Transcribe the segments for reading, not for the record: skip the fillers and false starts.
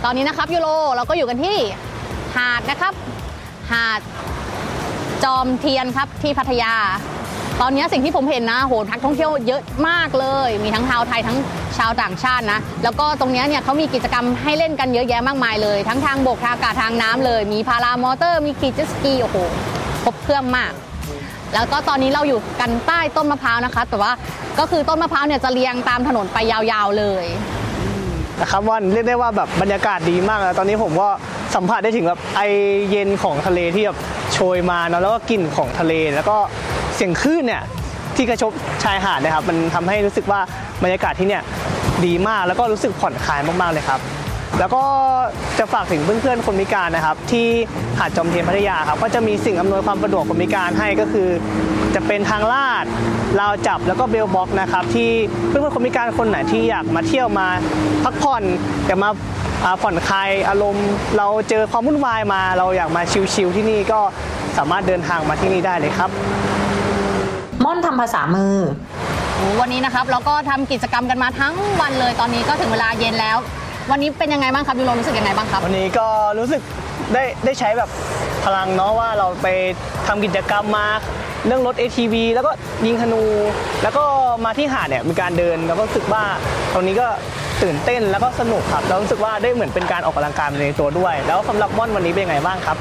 ตอนนี้นะครับยูโรเราก็อยู่กันที่หาดนะครับหาดจอมเทียนครับที่พัทยาตอนนี้สิ่งที่ผมเห็นนะโหนักท่องเที่ยวเยอะมากเลยมีทั้งชาวไทยทั้งชาวต่างชาตินะแล้วก็ตรงนี้เนี่ยเขามีกิจกรรมให้เล่นกันเยอะแยะมากมายเลยทั้งทางบกทางอากาศทางน้ำเลยมีพารามอเตอร์มีขี่เจ็ตสกีโอ้โหครบเครื่องมากแล้วก็ตอนนี้เราอยู่กันใต้ต้นมะพร้าวนะคะแต่ว่าก็คือต้นมะพร้าวเนี่ยจะเรียงตามถนนไปยาวๆเลยนะครับว่าเรียกได้ว่าแบบบรรยากาศดีมากแล้วตอนนี้ผมก็สัมผัสได้ถึงแบบไอเย็นของทะเลที่แบบโชยมาเนาะแล้วก็กลิ่นของทะเลแล้วก็เสียงคลื่นเนี่ยที่กระทบชายหาดนะครับมันทำให้รู้สึกว่าบรรยากาศที่เนี่ยดีมากแล้วก็รู้สึกผ่อนคลายมากๆเลยครับแล้วก็จะฝากถึงเพื่อนๆคนพิการนะครับที่หาดจอมเทียนพัทยาครับก็จะมีสิ่งอำนวยความสะดวกคนพิการให้ก็คือจะเป็นทางลาดราวจับแล้วก็เบลบ็อกนะครับที่เพื่อนๆคนพิการคนไหนที่อยากมาเที่ยวมาพักผ่อนอยากมาผ่อนคลายอารมณ์เราเจอความวุ่นวายมาเราอยากมาชิลๆที่นี่ก็สามารถเดินทางมาที่นี่ได้เลยครับม่อนทำภาษามือวันนี้นะครับเราก็ทำกิจกรรมกันมาทั้งวันเลยตอนนี้ก็ถึงเวลาเย็นแล้ววันนี้เป็นยังไงบ้างครับยูโรรู้สึกยังไงบ้างครับวันนี้ก็รู้สึกได้ใช้แบบพลังเนาะว่าเราไปทำกิจกรรมมาเรื่องรถ ATV แล้วก็ยิงธนูแล้วก็มาที่หาดเนี่ยมีการเดินแล้วก็รู้สึกว่าตรงนี้ก็ตื่นเต้นแล้วก็สนุกครับแล้วรู้สึกว่าได้เหมือนเป็นการออกกำลังกายในตัวด้วยแล้วสำหรับม่อนวันนี้เป็นยังไงบ้างครับ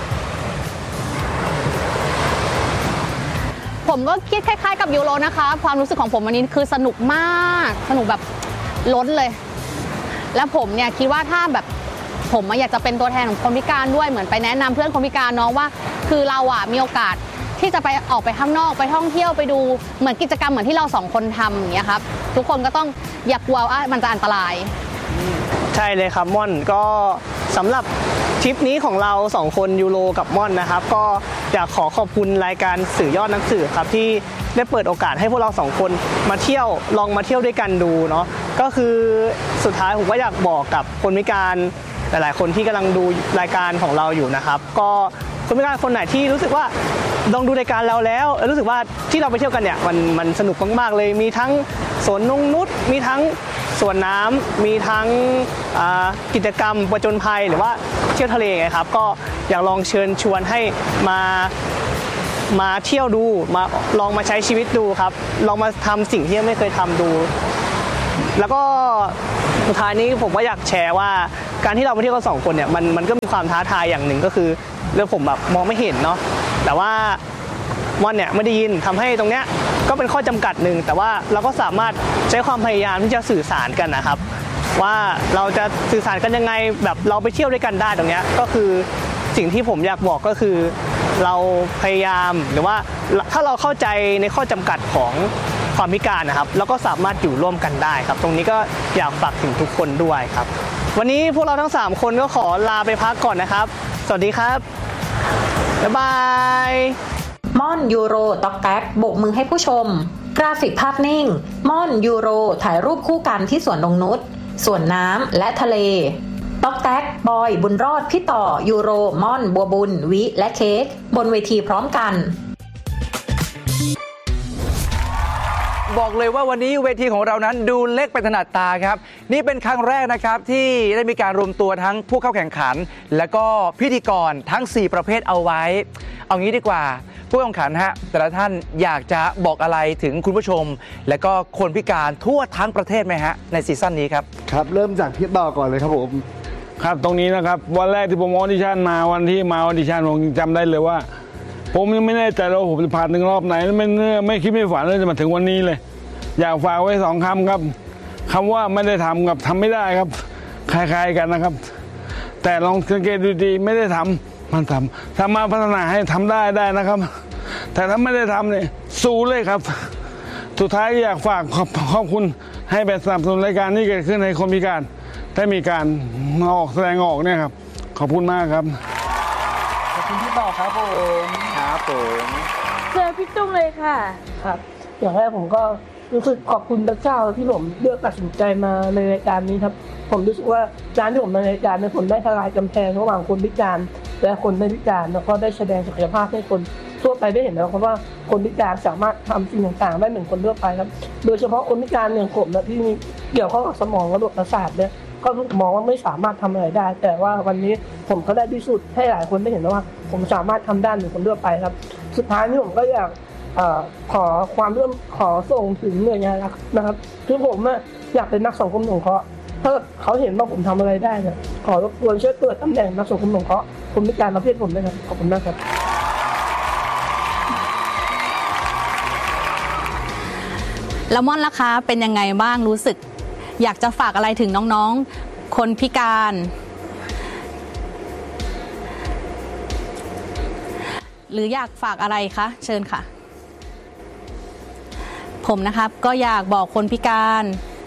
ผมก็คิดคล้ายๆกับยูโรนะคะความรู้สึกของผมวันนี้คือสนุกมากสนุกแบบล้นเลยแล้วผมเนี่ยคิดว่าถ้าแบบผมอยากจะเป็นตัวแทนของคนพิการด้วยเหมือนไปแนะนำเพื่อนคนพิการเนาะว่าคือเราอ่ะมีโอกาสที่จะไปออกไปข้างนอกไปท่องเที่ยวไปดูเหมือนกิจกรรมเหมือนที่เราสองคนทำอย่างเงี้ยครับทุกคนก็ต้องอย่ากลัวว่ามันจะอันตรายใช่เลยครับม่อนก็สำหรับทริปนี้ของเรา2คนยูโรกับม่อนนะครับก็อยากขอบคุณรายการสื่อยอดนักสื่อครับที่ได้เปิดโอกาสให้พวกเรา2คนมาเที่ยวลองมาเที่ยวด้วยกันดูเนาะก็คือสุดท้ายผมก็อยากบอกกับคนพิการหลายๆคนที่กำลังดูรายการของเราอยู่นะครับก็คนพิการคนไหนที่รู้สึกว่าลองดูรายการเราแล้วรู้สึกว่าที่เราไปเที่ยวกันเนี่ยมันสนุกมากๆเลยมีทั้งสวนนงนุชมีทั้งสวนน้ำมีทั้งกิจกรรมผจญภัยหรือว่าเที่ยวทะเลไงครับก็อยากลองเชิญชวนให้มาเที่ยวดูมาลองมาใช้ชีวิตดูครับลองมาทำสิ่งที่ยังไม่เคยทำดูแล้วก็สุดท้ายนี้ผมก็อยากแชร์ว่าการที่เรามาเที่ยวกัน2คนเนี่ยมันก็มีความท้าทายอย่างหนึ่งก็คือเรื่องผมแบบมองไม่เห็นเนาะแต่ว่าม่อนเนี่ยไม่ได้ยินทำให้ตรงเนี้ยก็เป็นข้อจำกัดหนึ่งแต่ว่าเราก็สามารถใช้ความพยายามที่จะสื่อสารกันนะครับว่าเราจะสื่อสารกันยังไงแบบเราไปเที่ยวด้วยกันได้ตรงเนี้ยก็คือสิ่งที่ผมอยากบอกก็คือเราพยายามหรือว่าถ้าเราเข้าใจในข้อจำกัดของความพิการนะครับแล้วก็สามารถอยู่ร่วมกันได้ครับตรงนี้ก็อยากฝากถึงทุกคนด้วยครับวันนี้พวกเราทั้ง3คนก็ขอลาไปพักก่อนนะครับสวัสดีครับบ๊ายบายม่อนยูโรต็อกแท็กโบกมือให้ผู้ชมกราฟิกภาพนิ่งม่อนยูโรถ่ายรูปคู่กันที่สวนนงนุชสวนน้ำและทะเลต็อกแท็กบอยบุญรอดพี่ต่อยูโรม่อนบัวบุญวิและเค้กบนเวทีพร้อมกันบอกเลยว่าวันนี้เวทีของเรานั้นดูเล็กไปถนัดตาครับนี่เป็นครั้งแรกนะครับที่ได้มีการรวมตัวทั้งผู้เข้าแข่งขันและก็พิธีกรทั้ง4ประเภทเอาไว้เอางี้ดีกว่าผู้แข่งขันฮะแต่ละท่านอยากจะบอกอะไรถึงคุณผู้ชมและก็คนพิการทั่วทั้งประเทศไหมฮะในซีซั่นนี้ครับครับเริ่มจากพี่ต่อก่อนเลยครับผมครับตรงนี้นะครับวันแรกที่ผมออดิชั่นมาวันที่มาออดิชั่นผมจำได้เลยว่าผมยังไม่แน่ใจว่าผมจะผ่านถึงรอบไหนไม่คิดไม่ฝันเลยจะมาถึงวันนี้เลยอยากฝากไว้2 คำครับคำว่าไม่ได้ทำกับทำไม่ได้ครับคล้ายๆกันนะครับแต่ลองสังเกตดูดีไม่ได้ทำมันทำมาพัฒนาให้ทำได้นะครับแต่ถ้าไม่ได้ทำเนี่ยสู้เลยครับสุดท้ายอยากฝากขอบคุณให้ไปสนับสนุนรายการนี้เกิดขึ้นให้คนพิการได้มีการแสดงออกเนี่ยครับขอบคุณมากครับขอบคุณพี่ต่อครับผมครับผมเจอพี่ตุ้มเลยค่ะครับอย่างแรกผมก็รู้สึกขอบคุณพระเจ้าที่ผมเลือกตัดสินใจมาในรายการนี้ครับผมรู้สึกว่าการที่ผมมาในรายการนี้ผมได้ทลายกำแพงระหว่างคนพิการและคนไม่พิการแล้วก็ได้แสดงศักยภาพให้คนทั่วไปได้เห็นแล้วครับว่าคนพิการสามารถทำสิ่งต่างๆได้เหมือนคนทั่วไปครับโดยเฉพาะคนพิการอย่างผมนะที่มีเกี่ยวข้องกับสมองระบบประสาทเนี่ยผก็ถูกมองว่าไม่สามารถทำอะไรได้ แต่ว่าวันนี้ผมก็ได้พิสูจน์ให้หลายคนได้เห็นว่าผมสามารถทำได้เหมือนคนทั่วไปครับสุดท้ายนี้ผมก็อยากขอส่งถึงหน่วยงานนะครับคือผมอยากเป็นนักสังคมสงเคราะห์ถ้าเขาเห็นว่าผมทำอะไรได้เนี่ยขอรบกวนช่วยเปิดตำแหน่งนักสังคมสงเคราะห์คนพิการประเภทผมด้วยครับขอบคุณมากครับแล้วม่อนล่ะคะเป็นยังไงบ้างรู้สึกอยากจะฝากอะไรถึงน้องๆคนพิการหรืออยากฝากอะไรคะเชิญค่ะผมนะครับก็อยากบอกคนพิการ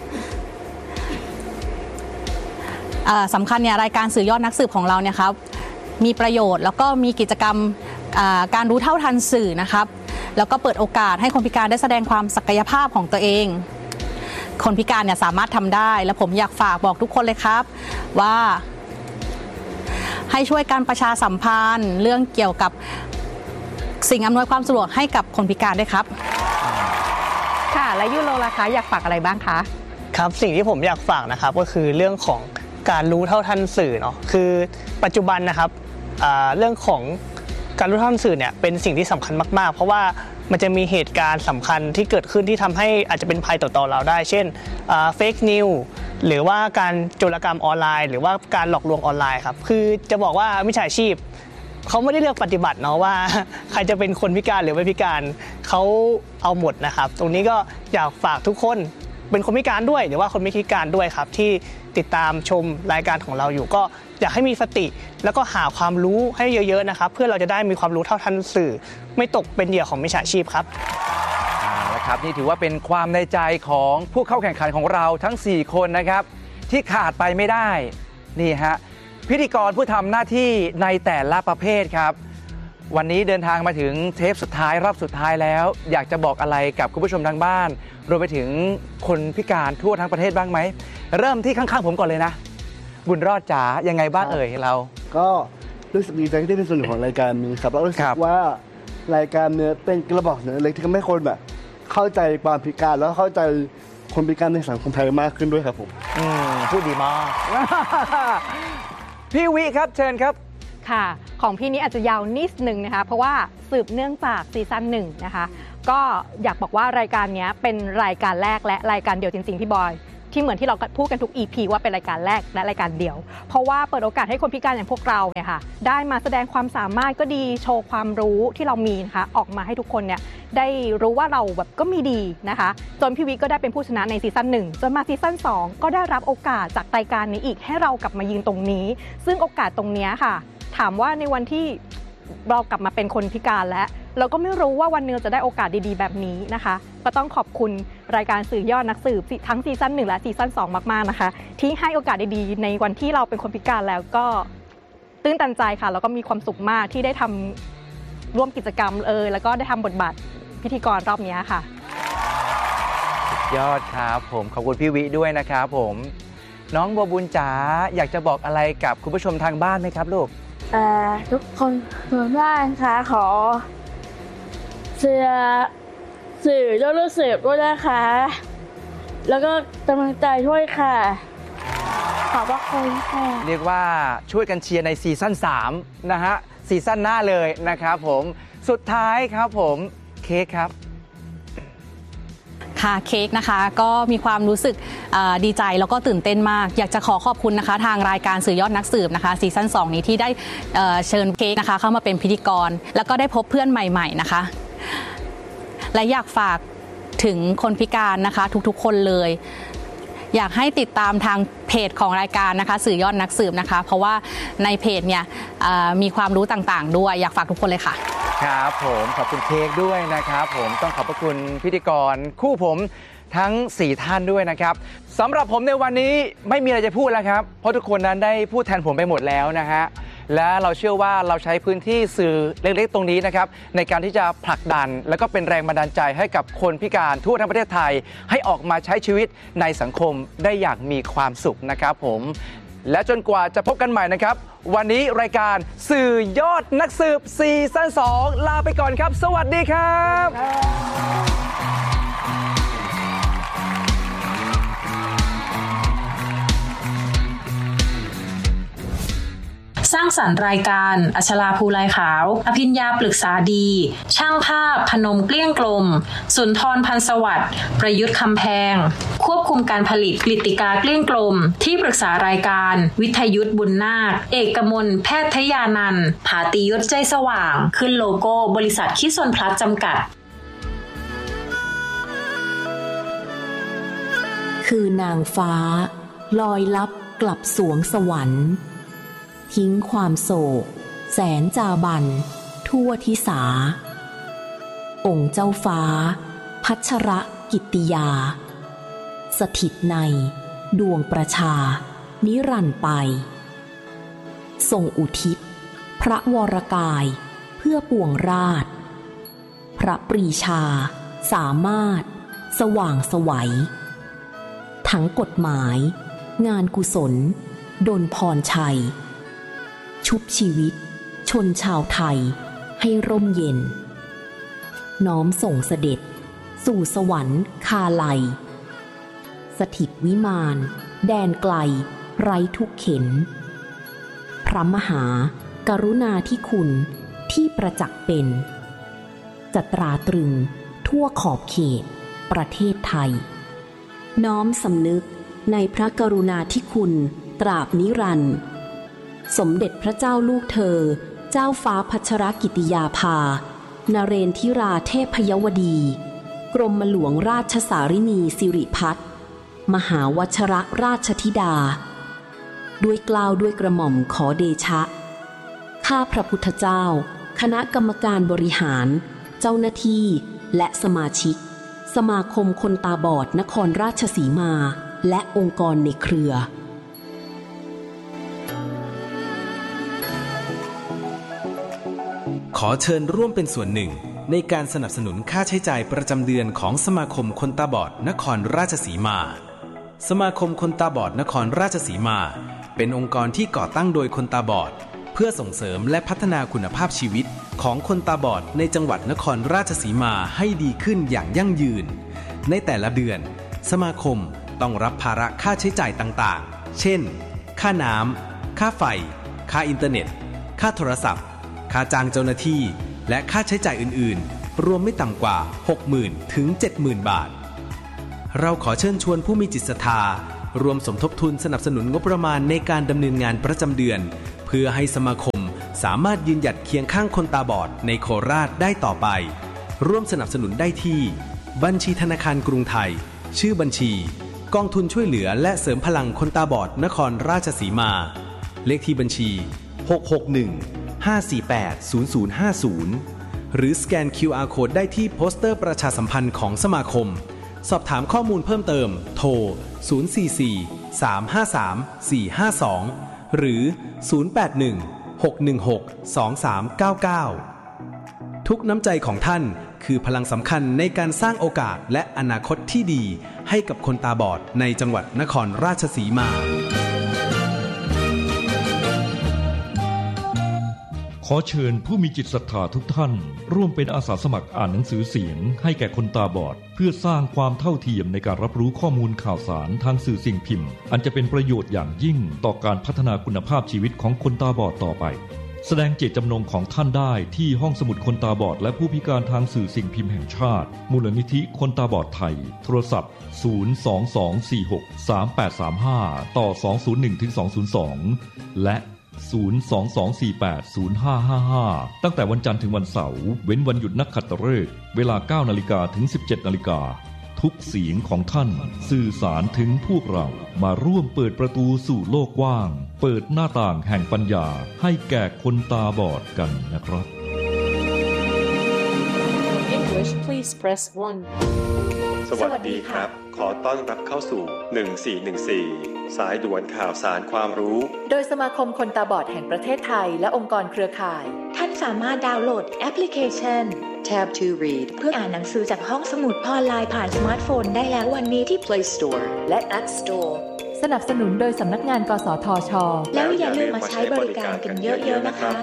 สำคัญเนี่ยรายการสื่อยอดนักสืบของเราเนี่ยครับมีประโยชน์แล้วก็มีกิจกรรมการรู้เท่าทันสื่อนะครับแล้วก็เปิดโอกาสให้คนพิการได้แสดงความศักยภาพของตัวเองคนพิการเนี่ยสามารถทำได้และผมอยากฝากบอกทุกคนเลยครับว่าให้ช่วยการประชาสัมพันธ์เรื่องเกี่ยวกับสิ่งอำนวยความสะดวกให้กับคนพิการด้วยครับค่ะและยูโรล่ะคะอยากฝากอะไรบ้างคะครับสิ่งที่ผมอยากฝากนะครับก็คือเรื่องของการรู้เท่าทันสื่อเนาะคือปัจจุบันนะครับเรื่องของการรู้เท่าทันสื่อเนี่ยเป็นสิ่งที่สำคัญมากๆเพราะว่ามันจะมีเหตุการณ์สำคัญที่เกิดขึ้นที่ทำให้อาจจะเป็นภัยต่อเราได้เช่นเฟกนิวหรือว่าการโจรกรรมออนไลน์หรือว่าการหลอกลวงออนไลน์ครับคือจะบอกว่ามิจฉาชีพเขาไม่ได้เลือกปฏิบัติเนาะว่าใครจะเป็นคนพิการหรือไม่พิการเขาเอาหมดนะครับตรงนี้ก็อยากฝากทุกคนเป็นคนพิการด้วยหรือว่าคนไม่พิการด้วยครับที่ติดตามชมรายการของเราอยู่ก็อยากให้มีสติแล้วก็หาความรู้ให้เยอะๆนะครับเพื่อเราจะได้มีความรู้เท่าทันสื่อไม่ตกเป็นเหยื่อของมิจฉาชีพครับแล้วครับนี่ถือว่าเป็นความในใจของผู้เข้าแข่งขันของเราทั้ง4คนนะครับที่ขาดไปไม่ได้นี่ฮะพิธีกรผู้ทำหน้าที่ในแต่ละประเภทครับวันนี้เดินทางมาถึงเทปสุดท้ายรอบสุดท้ายแล้วอยากจะบอกอะไรกับคุณผู้ชมทางบ้านรวมไปถึงคนพิการทั่วทั้งประเทศบ้างไหมเริ่มที่ข้างๆผมก่อนเลยนะบุญรอดจ๋ายังไงบ้างเอ่ยเราก็รู้สึกดีใจที่ได้เป็นส่วนหนึ่งของรายการนี้ครับแล้วรู้สึกว่ารายการเนี้ยเป็นกระบอกเสียงเล็กที่ทำให้คนแบบเข้าใจความพิการแล้วเข้าใจคนพิการในสังคมไทยมากขึ้นด้วยครับผมพูดดีมากพี่วิครับเชิญครับค่ะของพี่นี้อาจจะยาวนิดนึงนะคะเพราะว่าสืบเนื่องจากซีซั่น1นะคะก็อยากบอกว่ารายการนี้เป็นรายการแรกและรายการเดียวจริงๆพี่บอยที่เหมือนที่เราพูดกันทุก EP ว่าเป็นรายการแรกและรายการเดียวเพราะว่าเปิดโอกาสให้คนพิการอย่างพวกเราเนี่ยค่ะได้มาแสดงความสามารถก็ดีโชว์ความรู้ที่เรามีนะคะออกมาให้ทุกคนเนี่ยได้รู้ว่าเราแบบก็มีดีนะคะจนพี่วิก็ได้เป็นผู้ชนะในซีซั่น1จนมาซีซั่น2ก็ได้รับโอกาสจากรายการนี้อีกให้เรากลับมายืนตรงนี้ซึ่งโอกาสตรงนี้ค่ะถามว่าในวันที่เรากลับมาเป็นคนพิการแล้วเราก็ไม่รู้ว่าวันนึงจะได้โอกาสดีๆแบบนี้นะคะก็ต้องขอบคุณรายการสื่อยอดนักสืบทั้งซีซั่น1และซีซั่น2มากๆนะคะที่ให้โอกาสดีๆในวันที่เราเป็นคนพิการแล้วก็ตื้นตันใจค่ะแล้วก็มีความสุขมากที่ได้ทำร่วมกิจกรรมแล้วก็ได้ทำบทบาทพิธีกรรอบนี้ค่ะยอดครับผมขอบคุณพี่วิด้วยนะครับผมน้องบัวบุญจ๋าอยากจะบอกอะไรกับคุณผู้ชมทางบ้านไหมครับลูกทุกคนทางบ้านค่ะขอสื่อยอดนักสืบด้วยนะคะแล้วก็กำลังใจช่วยค่ะขอบพระคุณค่ะเรียกว่าช่วยกันเชียร์ในซีซั่น3นะฮะซีซั่นหน้าเลยนะครับผมสุดท้ายครับผมเค้กครับค่ะเค้กนะคะก็มีความรู้สึกดีใจแล้วก็ตื่นเต้นมากอยากจะขอบคุณนะคะทางรายการสื่อยอดนักสืบนะคะซีซั่น2นี้ที่ได้เชิญเค้กนะคะเข้ามาเป็นพิธีกรแล้วก็ได้พบเพื่อนใหม่ๆนะคะและอยากฝากถึงคนพิการนะคะทุกๆคนเลยอยากให้ติดตามทางเพจของรายการนะคะสื่อยอดนักสืบนะคะเพราะว่าในเพจเนี่ยมีความรู้ต่างๆด้วยอยากฝากทุกคนเลยค่ะครับผมขอบคุณเค้กด้วยนะครับผมต้องขอบพระคุณพิธีกรคู่ผมทั้ง4ท่านด้วยนะครับสำหรับผมในวันนี้ไม่มีอะไรจะพูดแล้วครับเพราะทุกคนนั้นได้พูดแทนผมไปหมดแล้วนะฮะและเราเชื่อว่าเราใช้พื้นที่สื่อเล็กๆตรงนี้นะครับในการที่จะผลักดันและก็เป็นแรงบันดาลใจให้กับคนพิการทั่วทั้งประเทศไทยให้ออกมาใช้ชีวิตในสังคมได้อย่างมีความสุขนะครับผมและจนกว่าจะพบกันใหม่นะครับวันนี้รายการสื่อยอดนักสืบซีซั่น2ลาไปก่อนครับสวัสดีครับสรรค์รายการอัชราภูลายขาวอภิญญาปรึกษาดีช่างภาพพนมเกลี้ยงกลมสุนทรพันธ์สวัสดิ์ประยุทธ์คำแพงควบคุมการผลิตกฤติกาเกลี้ยงกลมที่ปรึกษารายการวิทยุทธบุญนาคเอกมลแพทยานันท์ผาติยศใจสว่างขึ้นโลโก้บริษัทคิสนพลัสจำกัดคือนางฟ้าลอยลับกลับสวงสวรรค์ทิ้งความโศกแสนจาบันทั่วทิสาองค์เจ้าฟ้าพัชรกิตติยาสถิตในดวงประชานิรันดร์ไปทรงอุทิศพระวรกายเพื่อปวงราชพระปรีชาสามารถสว่างไสวทั้งกฎหมายงานกุศลดลพรชัยชุบชีวิตชนชาวไทยให้ร่มเย็นน้อมส่งเสด็จสู่สวรรค์คาไลสถิตวิมานแดนไกลไร้ทุกเข็นพระมหากรุณาธิคุณที่ประจักษ์เป็นจะตราตรึงทั่วขอบเขตประเทศไทยน้อมสำนึกในพระกรุณาธิคุณตราบนิรันดร์สมเด็จพระเจ้าลูกเธอเจ้าฟ้าพัชรกิติยาภานเรนทิราเทพยวดีกรมหลวงราชสารินีสิริพัฒน์มหาวชรราชธิดาด้วยเกล้าด้วยกระหม่อมขอเดชะข้าพระพุทธเจ้าคณะกรรมการบริหารเจ้าหน้าที่และสมาชิกสมาคมคนตาบอดนครราชสีมาและองค์กรในเครือขอเชิญร่วมเป็นส่วนหนึ่งในการสนับสนุนค่าใช้จ่ายประจำเดือนของสมาคมคนตาบอดนครราชสีมาสมาคมคนตาบอดนครราชสีมาเป็นองค์กรที่ก่อตั้งโดยคนตาบอดเพื่อส่งเสริมและพัฒนาคุณภาพชีวิตของคนตาบอดในจังหวัดนครราชสีมาให้ดีขึ้นอย่างยั่งยืนในแต่ละเดือนสมาคมต้องรับภาระค่าใช้จ่ายต่างๆเช่นค่าน้ำค่าไฟค่าอินเทอร์เน็ตค่าโทรศัพท์ค่าจ้างเจ้าหน้าที่และค่าใช้จ่ายอื่นๆรวมไม่ต่ำกว่า 60,000 ถึง 70,000 บาทเราขอเชิญชวนผู้มีจิตศรัทธารวมสมทบทุนสนับสนุนงบประมาณในการดำเนินงานประจำเดือนเพื่อให้สมาคมสามารถยืนหยัดเคียงข้างคนตาบอดในโคราชได้ต่อไปร่วมสนับสนุนได้ที่บัญชีธนาคารกรุงไทยชื่อบัญชีกองทุนช่วยเหลือและเสริมพลังคนตาบอดนครราชสีมาเลขที่บัญชี661-548-0050หรือสแกน QR Code ได้ที่โปสเตอร์ประชาสัมพันธ์ของสมาคมสอบถามข้อมูลเพิ่มเติมโทร044-353-452หรือ081-616-2399ทุกน้ำใจของท่านคือพลังสำคัญในการสร้างโอกาสและอนาคตที่ดีให้กับคนตาบอดในจังหวัดนครราชสีมาขอเชิญผู้มีจิตศรัทธาทุกท่านร่วมเป็นอาสาสมัครอ่านหนังสือเสียงให้แก่คนตาบอดเพื่อสร้างความเท่าเทียมในการรับรู้ข้อมูลข่าวสารทางสื่อสิ่งพิมพ์อันจะเป็นประโยชน์อย่างยิ่งต่อการพัฒนาคุณภาพชีวิตของคนตาบอดต่อไปแสดงเจตจำนงของท่านได้ที่ห้องสมุดคนตาบอดและผู้พิการทางสื่อสิ่งพิมพ์แห่งชาติมูลนิธิคนตาบอดไทยโทรศัพท์022463835ต่อ201-202และ022480555ตั้งแต่วันจันทร์ถึงวันเสาร์เว้นวันหยุดนักขัตฤกษ์เวลา 9:00 นถึง 17:00 นทุกเสียงของท่านสื่อสารถึงพวกเรามาร่วมเปิดประตูสู่โลกกว้างเปิดหน้าต่างแห่งปัญญาให้แก่คนตาบอดกันนะครับ English please press 1 สวัสดีครับขอต้อนรับเข้าสู่1414สายด่วนข่าวสารความรู้โดยสมาคมคนตาบอดแห่งประเทศไทยและองค์กรเครือข่ายท่านสามารถดาวน์โหลดแอปพลิเคชัน Tab to Read เพื่ออ่านหนังสือจากห้องสมุดออนไลน์ผ่านสมาร์ทโฟนได้แล้ววันนี้ที่ Play Store และ App Store สนับสนุนโดยสำนักงานกสทช.แล้วอย่าลืมมาใช้บริการกันเยอะๆนะคะ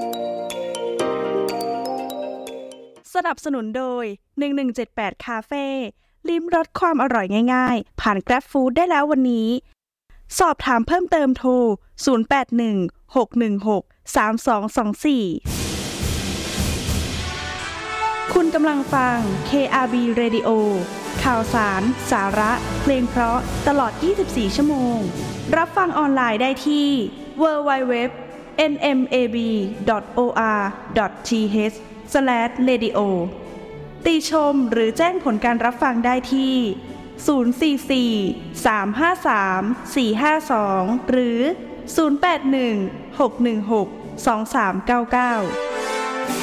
สนับสนุนโดย1178คาเฟ่ลิ้มรสความอร่อยง่ายๆผ่าน Grab Food ได้แล้ววันนี้สอบถามเพิ่มเติมโทร081616 คุณกำลังฟัง KRB Radio ข่าวสาร สาระ เพลงเพราะตลอด 24 ชั่วโมง รับฟังออนไลน์ได้ที่ www.nmab.or.th/radio ติชมหรือแจ้งผลการรับฟังได้ที่ 044-353-452 หรือ 081-616-2399